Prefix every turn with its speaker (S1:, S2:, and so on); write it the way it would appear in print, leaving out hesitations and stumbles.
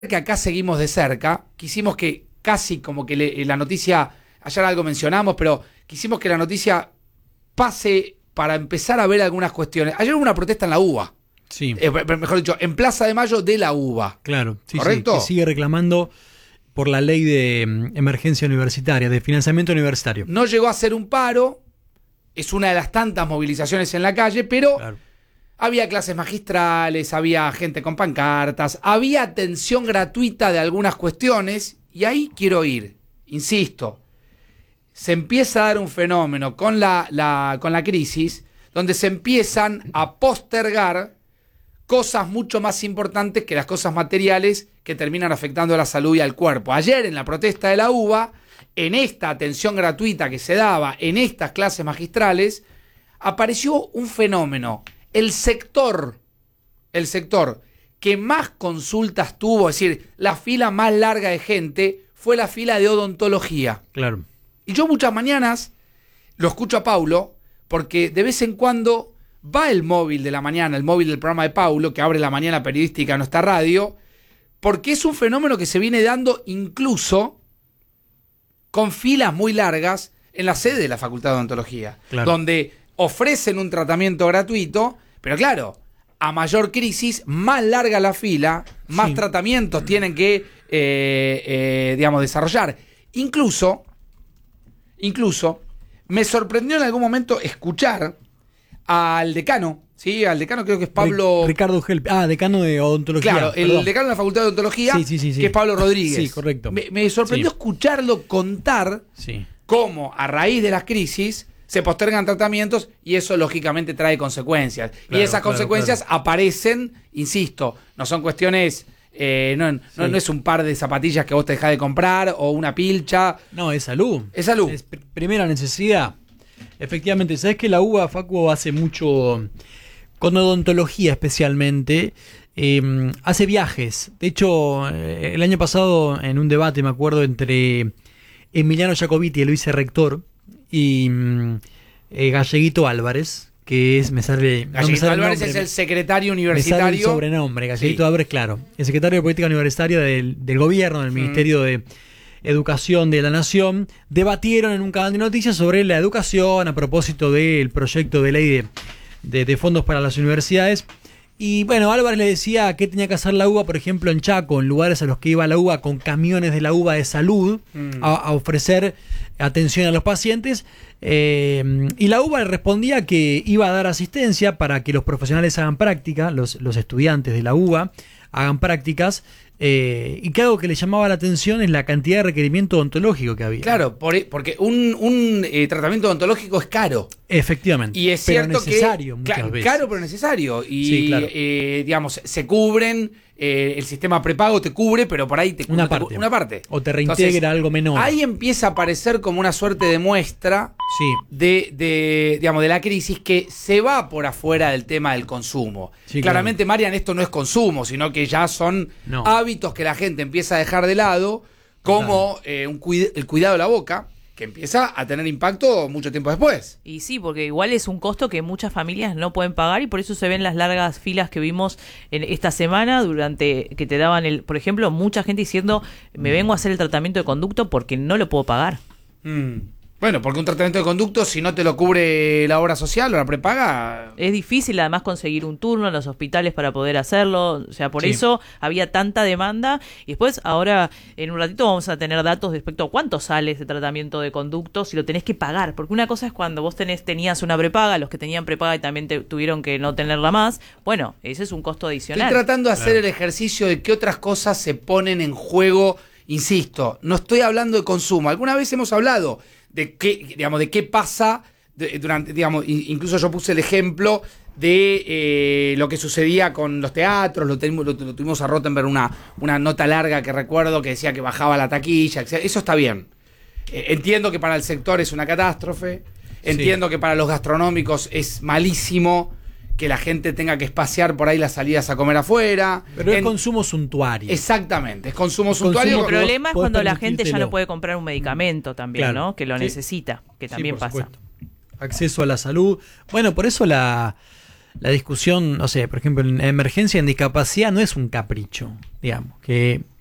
S1: que acá seguimos de cerca, quisimos que casi como que la noticia, ayer algo mencionamos, pero quisimos que la noticia pase para empezar a ver algunas cuestiones. Ayer hubo una protesta en la UBA.
S2: Sí.
S1: Mejor dicho, en Plaza de Mayo de la UBA.
S2: Claro, sí,
S1: ¿correcto?
S2: Sí, que sigue reclamando por la ley de emergencia universitaria, de financiamiento universitario.
S1: No llegó a ser un paro, es una de las tantas movilizaciones en la calle, pero
S2: Claro.
S1: había clases magistrales, había gente con pancartas, había atención gratuita de algunas cuestiones, y ahí quiero ir, insisto, se empieza a dar un fenómeno con la crisis, donde se empiezan a postergar cosas mucho más importantes que las cosas materiales que terminan afectando a la salud y al cuerpo. Ayer en la protesta de la UBA, en esta atención gratuita que se daba, en estas clases magistrales, apareció un fenómeno. El sector que más consultas tuvo, es decir, la fila más larga de gente, fue la fila de odontología.
S2: Claro.
S1: Y yo muchas mañanas lo escucho a Paulo, porque de vez en cuando va el móvil de la mañana, el móvil del programa de Paulo, que abre la mañana periodística en nuestra radio, porque es un fenómeno que se viene dando incluso con filas muy largas en la sede de la Facultad de Odontología,
S2: Claro.
S1: donde ofrecen un tratamiento gratuito, pero claro, a mayor crisis, más larga la fila, más
S2: Sí.
S1: tratamientos tienen que, desarrollar. Incluso, me sorprendió en algún momento escuchar al decano, ¿sí? Al decano creo que es Pablo...
S2: Ricardo Gelp, decano de odontología.
S1: Claro, el
S2: perdón.
S1: decano de la Facultad de Odontología,
S2: Sí.
S1: que es Pablo Rodríguez.
S2: Sí, correcto.
S1: Me sorprendió
S2: Sí.
S1: escucharlo contar
S2: Sí.
S1: cómo a raíz de las crisis se postergan tratamientos y eso lógicamente trae consecuencias.
S2: Claro,
S1: y esas
S2: claro,
S1: consecuencias aparecen, insisto, no son cuestiones... no es un par de zapatillas que vos te dejás de comprar o una pilcha.
S2: No, es salud.
S1: Es salud.
S2: Es primera necesidad. Efectivamente, sabes que la UBA, Facu, hace mucho, con odontología especialmente, hace viajes. De hecho, el año pasado, en un debate, me acuerdo, entre Emiliano Jacobiti, el vicerrector, y Galleguito Álvarez, que es,
S1: Galleguito Álvarez es el secretario universitario.
S2: Me sale el sobrenombre, Galleguito
S1: Sí.
S2: Álvarez, claro. El secretario de Política Universitaria del gobierno, del Ministerio de Educación de la Nación, debatieron en un canal de noticias sobre la educación a propósito del proyecto de ley de fondos para las universidades. Y bueno, Álvarez le decía qué tenía que hacer la UBA, por ejemplo, en Chaco, en lugares a los que iba la UBA con camiones de la UBA de salud a ofrecer atención a los pacientes. Y la UBA le respondía que iba a dar asistencia para que los profesionales hagan práctica, los estudiantes de la UBA hagan prácticas. Y que algo que le llamaba la atención es la cantidad de requerimiento odontológico que había.
S1: Claro, porque un tratamiento odontológico es caro.
S2: Efectivamente.
S1: Y es
S2: pero
S1: cierto
S2: necesario
S1: que
S2: muchas veces.
S1: caro pero necesario. Y
S2: Sí, claro.
S1: se cubren, el sistema prepago te cubre, pero por ahí
S2: Una parte. O te reintegra
S1: Entonces,
S2: algo menor.
S1: Ahí empieza a aparecer como una suerte de muestra
S2: Sí.
S1: de la crisis que se va por afuera del tema del consumo.
S2: Sí,
S1: Claramente, Marian, esto no es consumo, sino que ya son
S2: No.
S1: hábitos que la gente empieza a dejar de lado, como el cuidado de la boca, que empieza a tener impacto mucho tiempo después.
S3: Y sí, porque igual es un costo que muchas familias no pueden pagar y por eso se ven las largas filas que vimos en esta semana durante que te daban por ejemplo, mucha gente diciendo me vengo a hacer el tratamiento de conducto porque no lo puedo pagar.
S1: Bueno, porque un tratamiento de conducto, si no te lo cubre la obra social o la prepaga...
S3: Es difícil además conseguir un turno en los hospitales para poder hacerlo, o sea, por
S2: Sí.
S3: eso había tanta demanda. Y después, ahora, en un ratito vamos a tener datos respecto a cuánto sale ese tratamiento de conducto si lo tenés que pagar, porque una cosa es cuando vos tenías una prepaga, los que tenían prepaga y también tuvieron que no tenerla más, bueno, ese es un costo adicional.
S1: Estoy tratando de hacer el ejercicio de qué otras cosas se ponen en juego, insisto, no estoy hablando de consumo. Alguna vez hemos hablado de qué pasa durante, incluso yo puse el ejemplo de lo que sucedía con los teatros, lo tuvimos a Rottenberg una nota larga que recuerdo que decía que bajaba la taquilla, eso está bien. Entiendo que para el sector es una catástrofe, entiendo que para los gastronómicos es malísimo que la gente tenga que espaciar por ahí las salidas a comer afuera.
S2: Pero es consumo suntuario.
S1: Exactamente, es consumo suntuario.
S3: El problema es cuando la gente ya
S2: permitírtelo.
S3: no puede comprar un medicamento también,
S2: Claro.
S3: ¿no? Que lo
S2: Sí.
S3: necesita, que también
S2: por
S3: pasa.
S2: supuesto. Acceso a la salud. Bueno, por eso la discusión, no sé, por ejemplo, en emergencia en discapacidad no es un capricho, digamos, que